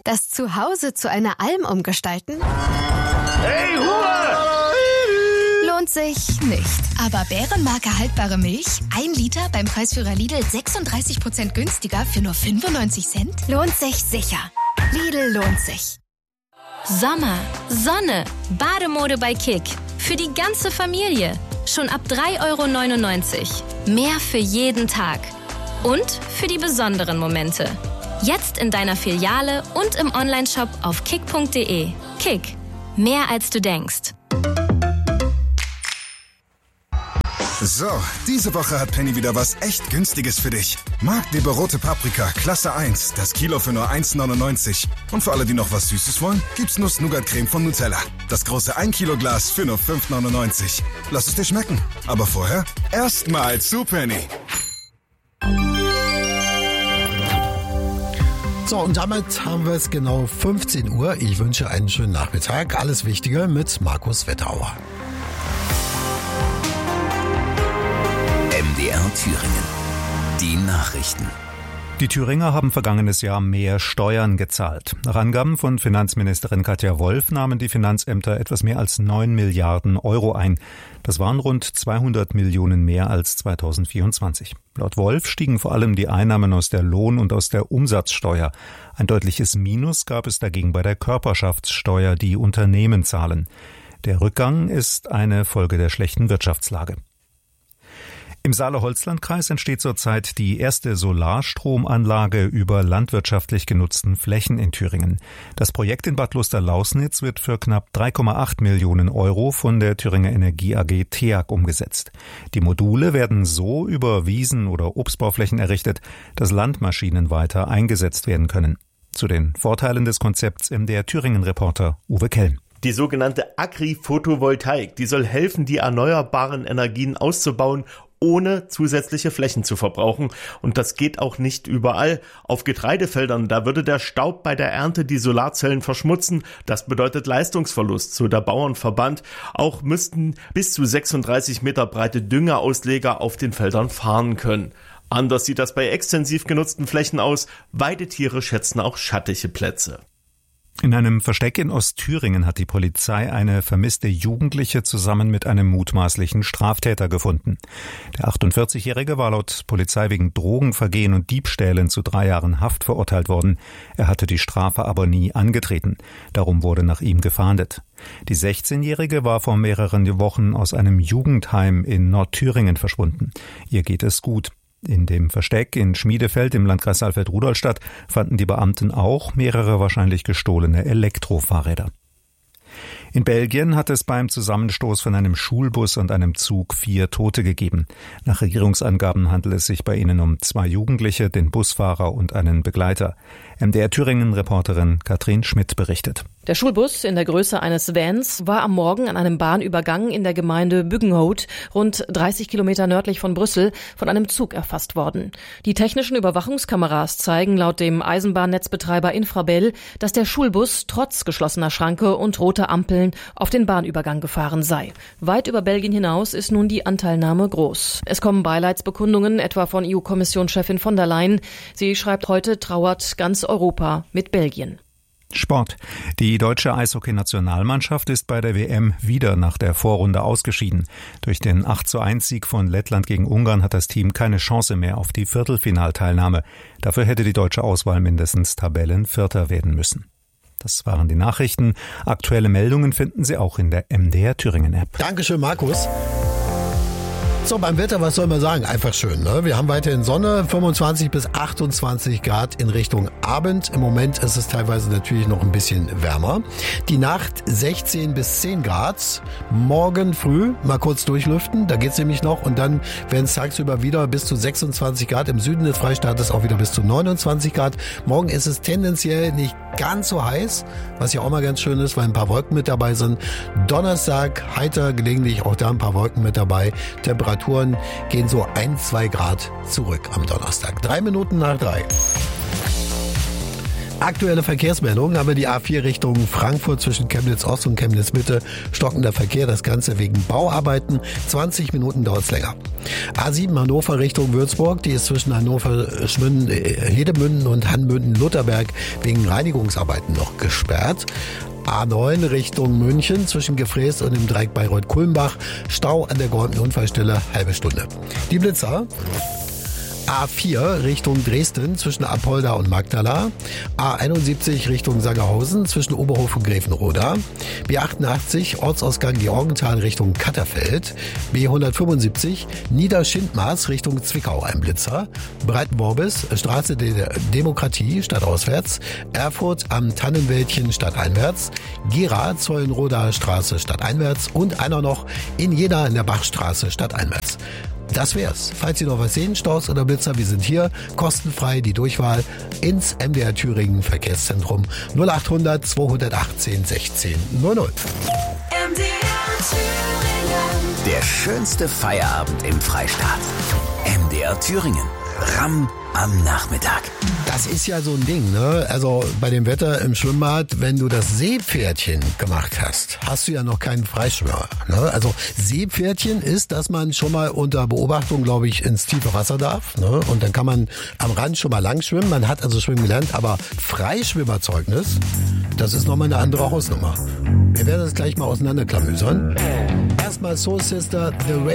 Das Zuhause zu einer Alm umgestalten? Hey, Ruhe! Lohnt sich nicht. Aber Bärenmarke haltbare Milch, 1 Liter beim Preisführer Lidl 36% günstiger für nur 95 Cent? Lohnt sich sicher. Lidl lohnt sich. Sommer, Sonne, Bademode bei Kick. Für die ganze Familie. Schon ab 3,99 €. Mehr für jeden Tag. Und für die besonderen Momente. Jetzt in deiner Filiale und im Onlineshop auf kick.de. Kick. Mehr als du denkst. So, diese Woche hat Penny wieder was echt Günstiges für dich. Marktleber rote Paprika, Klasse 1, das Kilo für nur 1,99. Und für alle, die noch was Süßes wollen, gibt's Nuss-Nougat-Creme von Nutella. Das große 1 Kilo Glas für nur 5,99. Lass es dir schmecken. Aber vorher erstmal zu Penny. So, und damit haben wir es genau 15 Uhr. Ich wünsche einen schönen Nachmittag. Alles Wichtige mit Markus Wetterauer. MDR Thüringen. Die Nachrichten. Die Thüringer haben vergangenes Jahr mehr Steuern gezahlt. Nach Angaben von Finanzministerin Katja Wolf nahmen die Finanzämter etwas mehr als 9 Milliarden € ein. Das waren rund 200 Millionen mehr als 2024. Laut Wolf stiegen vor allem die Einnahmen aus der Lohn- und aus der Umsatzsteuer. Ein deutliches Minus gab es dagegen bei der Körperschaftssteuer, die Unternehmen zahlen. Der Rückgang ist eine Folge der schlechten Wirtschaftslage. Im Saale-Holzland-Kreis entsteht zurzeit die erste Solarstromanlage über landwirtschaftlich genutzten Flächen in Thüringen. Das Projekt in Bad Luster-Lausnitz wird für knapp 3,8 Millionen € von der Thüringer Energie AG TEAG umgesetzt. Die Module werden so über Wiesen oder Obstbauflächen errichtet, dass Landmaschinen weiter eingesetzt werden können. Zu den Vorteilen des Konzepts MDR Thüringen-Reporter Uwe Kelm. Die sogenannte Agri-Photovoltaik, die soll helfen, die erneuerbaren Energien auszubauen, ohne zusätzliche Flächen zu verbrauchen. Und das geht auch nicht überall. Auf Getreidefeldern, da würde der Staub bei der Ernte die Solarzellen verschmutzen. Das bedeutet Leistungsverlust, so der Bauernverband. Auch müssten bis zu 36 Meter breite Düngerausleger auf den Feldern fahren können. Anders sieht das bei extensiv genutzten Flächen aus. Weidetiere schätzen auch schattige Plätze. In einem Versteck in Ostthüringen hat die Polizei eine vermisste Jugendliche zusammen mit einem mutmaßlichen Straftäter gefunden. Der 48-Jährige war laut Polizei wegen Drogenvergehen und Diebstählen zu 3 Jahren Haft verurteilt worden. Er hatte die Strafe aber nie angetreten. Darum wurde nach ihm gefahndet. Die 16-Jährige war vor mehreren Wochen aus einem Jugendheim in Nordthüringen verschwunden. Ihr geht es gut. In dem Versteck in Schmiedefeld im Landkreis Saalfeld-Rudolstadt fanden die Beamten auch mehrere wahrscheinlich gestohlene Elektrofahrräder. In Belgien hat es beim Zusammenstoß von einem Schulbus und einem Zug 4 Tote gegeben. Nach Regierungsangaben handelt es sich bei ihnen um 2 Jugendliche, den Busfahrer und einen Begleiter. MDR Thüringen-Reporterin Katrin Schmidt berichtet. Der Schulbus in der Größe eines Vans war am Morgen an einem Bahnübergang in der Gemeinde Buggenhout, rund 30 Kilometer nördlich von Brüssel, von einem Zug erfasst worden. Die technischen Überwachungskameras zeigen laut dem Eisenbahnnetzbetreiber Infrabel, dass der Schulbus trotz geschlossener Schranke und roter Ampeln auf den Bahnübergang gefahren sei. Weit über Belgien hinaus ist nun die Anteilnahme groß. Es kommen Beileidsbekundungen, etwa von EU-Kommissionschefin von der Leyen. Sie schreibt, heute trauert ganz Europa mit Belgien. Sport. Die deutsche Eishockey-Nationalmannschaft ist bei der WM wieder nach der Vorrunde ausgeschieden. Durch den 8:1-Sieg von Lettland gegen Ungarn hat das Team keine Chance mehr auf die Viertelfinalteilnahme. Dafür hätte die deutsche Auswahl mindestens Tabellenvierter werden müssen. Das waren die Nachrichten. Aktuelle Meldungen finden Sie auch in der MDR Thüringen-App. Dankeschön, Markus. So, beim Wetter, was soll man sagen? Einfach schön, ne? Wir haben weiterhin Sonne, 25 bis 28 Grad in Richtung Abend. Im Moment ist es teilweise natürlich noch ein bisschen wärmer. Die Nacht 16 bis 10 Grad. Morgen früh mal kurz durchlüften, da geht's nämlich noch. Und dann werden es tagsüber wieder bis zu 26 Grad. Im Süden des Freistaates auch wieder bis zu 29 Grad. Morgen ist es tendenziell nicht ganz so heiß, was ja auch mal ganz schön ist, weil ein paar Wolken mit dabei sind. Donnerstag heiter, gelegentlich auch da ein paar Wolken mit dabei. Temperaturen gehen so 1-2 Grad zurück am Donnerstag. 3 Minuten nach 3. Aktuelle Verkehrsmeldungen haben wir die A4 Richtung Frankfurt zwischen Chemnitz Ost und Chemnitz Mitte. Stockender Verkehr, das Ganze wegen Bauarbeiten. 20 Minuten dauert es länger. A7 Hannover Richtung Würzburg, die ist zwischen Hannover, Hedemünden und Hannmünden-Lutherberg wegen Reinigungsarbeiten noch gesperrt. A9 Richtung München zwischen Gefräß und dem Dreieck Bayreuth-Kulmbach. Stau an der geräumten Unfallstelle, halbe Stunde. Die Blitzer. A4 Richtung Dresden zwischen Apolda und Magdala, A71 Richtung Sangerhausen zwischen Oberhof und Grevenroda, B88 Ortsausgang Georgenthal Richtung Katterfeld, B175 Niederschindmaß Richtung Zwickau ein Blitzer, Breitenworbis Straße der Demokratie stadtauswärts, Erfurt am Tannenwäldchen stadteinwärts, Gera Zollenroda Straße stadteinwärts und einer noch in Jena in der Bachstraße stadteinwärts. Das wär's. Falls Sie noch was sehen, Staus oder Blitzer, wir sind hier. Kostenfrei die Durchwahl ins MDR Thüringen Verkehrszentrum 0800 218 16 00. MDR Thüringen. Der schönste Feierabend im Freistaat. MDR Thüringen. Ramm am Nachmittag. Das ist ja so ein Ding, ne? Also bei dem Wetter im Schwimmbad, wenn du das Seepferdchen gemacht hast, hast du ja noch keinen Freischwimmer. Ne? Also Seepferdchen ist, dass man schon mal unter Beobachtung, glaube ich, ins tiefe Wasser darf. Ne? Und dann kann man am Rand schon mal lang schwimmen. Man hat also schwimmen gelernt, aber Freischwimmerzeugnis, das ist nochmal eine andere Hausnummer. Wir werden das gleich mal auseinanderklamüsern. Erstmal Soul Sister, The